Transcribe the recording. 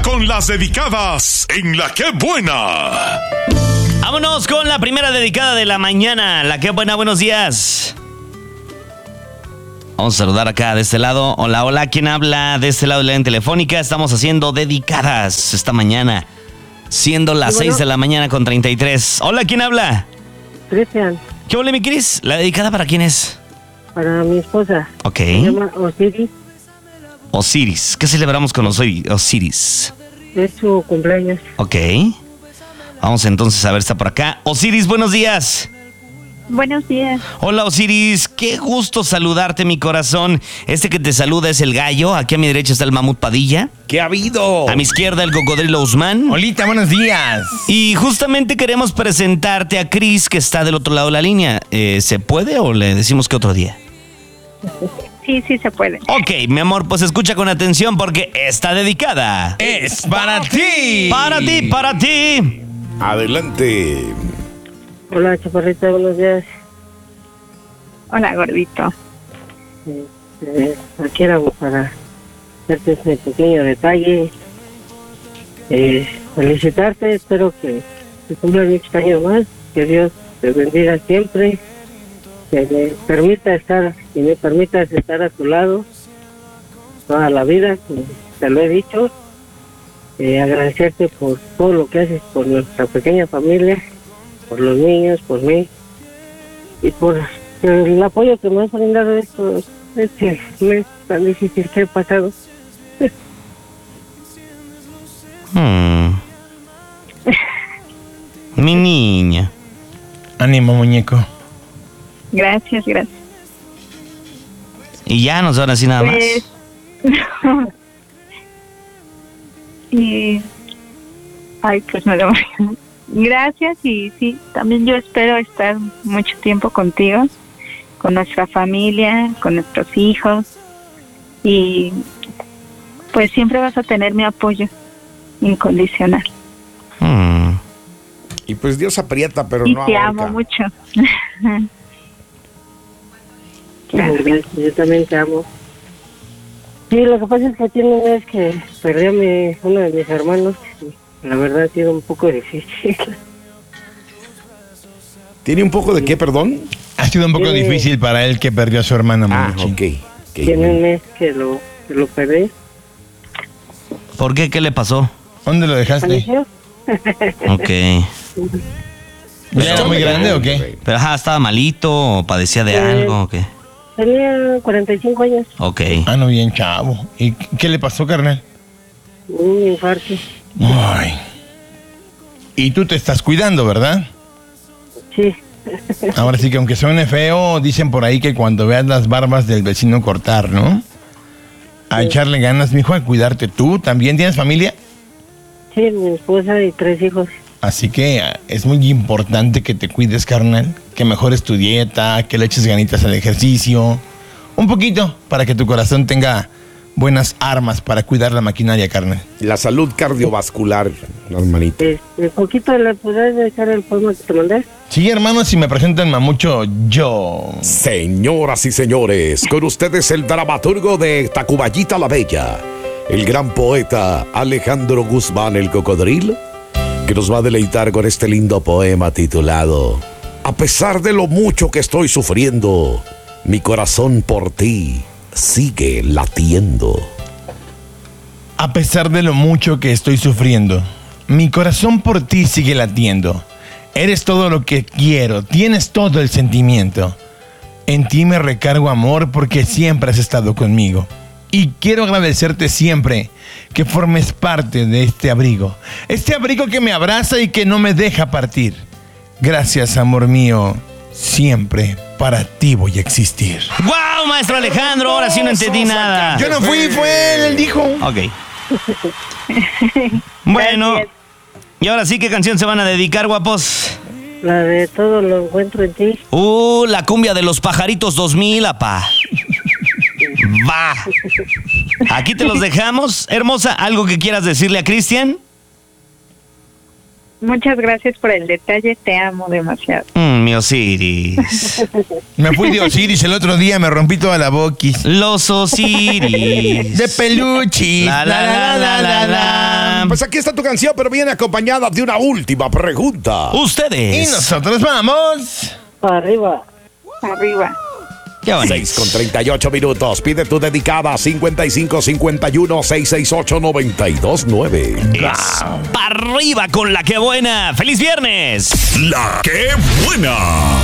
Ahora con las dedicadas en La Qué Buena. Vámonos con la primera dedicada de la mañana. La Qué Buena, buenos días. Vamos a saludar acá de este lado. Hola, hola, ¿quién habla de este lado de la línea telefónica? Estamos haciendo dedicadas esta mañana, siendo las 6 de la mañana con 33. Hola, ¿quién habla? Cristian. ¿Qué hola, mi Cris? ¿La dedicada para quién es? Para mi esposa. Ok. Se llama Osiris. Osiris. ¿Qué celebramos con Osiris? Es su cumpleaños. Ok. Vamos entonces a ver, está por acá. Osiris, buenos días. Buenos días. Hola, Osiris. Qué gusto saludarte, mi corazón. Este que te saluda es el gallo. Aquí a mi derecha está el mamut Padilla. ¿Qué ha habido? A mi izquierda el cocodrilo Usman. Olita, buenos días. Y justamente queremos presentarte a Cris, que está del otro lado de la línea. ¿Se puede o le decimos que otro día? Sí, sí se puede. Ok, mi amor, pues escucha con atención porque está dedicada. Es para ti. Para ti, para ti. Adelante. Hola, chaparrita, buenos días. Hola, gordito. Aquí era para hacerte este pequeño detalle. Felicitarte, espero que te cumplan muchos años más. Que Dios te bendiga siempre. Que me permitas estar a tu lado toda la vida, como te lo he dicho. Agradecerte por todo lo que haces por nuestra pequeña familia, por los niños, por mí y por el apoyo que me has brindado este mes tan difícil que he pasado. Mi niña. Ánimo, muñeco. Gracias, gracias. Y ya nos van así nada más. Y pues me lo gracias. Y sí, también yo espero estar mucho tiempo contigo, con nuestra familia, con nuestros hijos, y pues siempre vas a tener mi apoyo incondicional. Y pues Dios aprieta, pero Y no te ahorca. amo mucho. Gracias, yo también te amo. Sí, lo que pasa es que tiene una vez que perdí a uno de mis hermanos. La verdad ha sido un poco difícil. ¿Tiene un poco de qué, perdón? Ha sido un poco difícil para él que perdió a su hermana. Ok. Tiene un mes que lo perdí. ¿Por qué? ¿Qué le pasó? ¿Dónde lo dejaste? ¿Falleció? Ok. ¿Ya era muy grande o qué? Pero ¿estaba malito o padecía de algo o qué? Tenía 45 años. Ok. Ah, no, bien chavo. ¿Y qué le pasó, carnal? Un infarto. Ay. Y tú te estás cuidando, ¿verdad? Sí. Ahora sí que aunque suene feo, dicen por ahí que cuando veas las barbas del vecino cortar, ¿no? A echarle ganas, mijo, a cuidarte. ¿Tú también tienes familia? Sí, mi esposa y 3 hijos. Así que es muy importante que te cuides, carnal, que mejores tu dieta, que le eches ganitas al ejercicio, un poquito para que tu corazón tenga buenas armas para cuidar la maquinaria, carnal. La salud cardiovascular, hermanito. ¿Un poquito le podrás dejar el poema que te mandé? Sí, hermano, si me presentan mamucho, yo... Señoras y señores, con ustedes el dramaturgo de Tacubayita la Bella, el gran poeta Alejandro Guzmán el Cocodrilo, que nos va a deleitar con este lindo poema titulado A pesar de lo mucho que estoy sufriendo, mi corazón por ti sigue latiendo. A pesar de lo mucho que estoy sufriendo, mi corazón por ti sigue latiendo. Eres todo lo que quiero, tienes todo el sentimiento. En ti me recargo amor porque siempre has estado conmigo. Y quiero agradecerte siempre que formes parte de este abrigo que me abraza y que no me deja partir. Gracias, amor mío, siempre para ti voy a existir. ¡Guau, maestro Alejandro! Ahora sí no entendí nada. Yo no fui, fue él dijo. Ok. Bueno, y ahora sí, ¿qué canción se van a dedicar, guapos? La de Todo lo encuentro en ti. La cumbia de los pajaritos 2000, apá. Va. Aquí te los dejamos. Hermosa, ¿algo que quieras decirle a Cristian? Muchas gracias por el detalle, te amo demasiado. Mi Osiris. Me fui de Osiris el otro día, me rompí toda la boquis. Los Osiris. De peluchis. La, la, la, la, la, la. hola. Pues aquí está tu canción, pero viene acompañada de una última pregunta. Ustedes. Y nosotros vamos. Arriba. Arriba. Qué bonito. 6:38 minutos. Pide tu dedicada 5551-668-929. Para arriba con la que buena. ¡Feliz viernes! La que buena.